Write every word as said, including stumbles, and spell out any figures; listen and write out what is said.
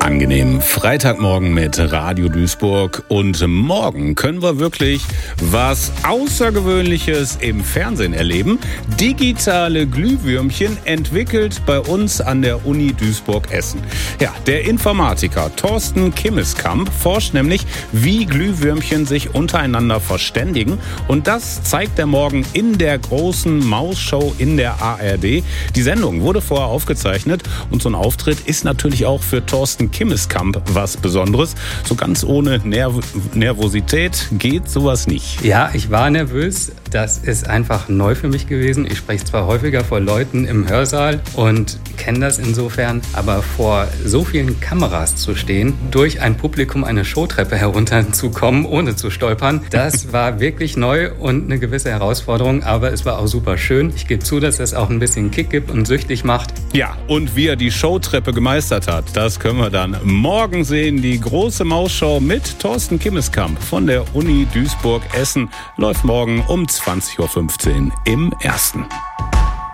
Angenehmen Freitagmorgen mit Radio Duisburg, und morgen können wir wirklich was Außergewöhnliches im Fernsehen erleben. Digitale Glühwürmchen entwickelt bei uns an der Uni Duisburg-Essen. Ja, der Informatiker Thorsten Kimmeskamp forscht nämlich, wie Glühwürmchen sich untereinander verständigen, und das zeigt er morgen in der großen Mausshow in der A R D. Die Sendung wurde vorher aufgezeichnet, und so ein Auftritt ist natürlich auch für Thorsten Kimmeskamp was Besonderes. So ganz ohne Nerv- Nervosität geht sowas nicht. Ja, ich war nervös. Das ist einfach neu für mich gewesen. Ich spreche zwar häufiger vor Leuten im Hörsaal und kenne das insofern, aber vor so vielen Kameras zu stehen, durch ein Publikum eine Showtreppe herunterzukommen, ohne zu stolpern, das war wirklich neu und eine gewisse Herausforderung, aber es war auch super schön. Ich gebe zu, dass das auch ein bisschen Kick gibt und süchtig macht. Ja, und wie er die Showtreppe gemeistert hat, das können wir dann morgen sehen. Die große Mausshow mit Thorsten Kimmeskamp von der Uni Duisburg-Essen läuft morgen um zwanzig Uhr fünfzehn im Ersten.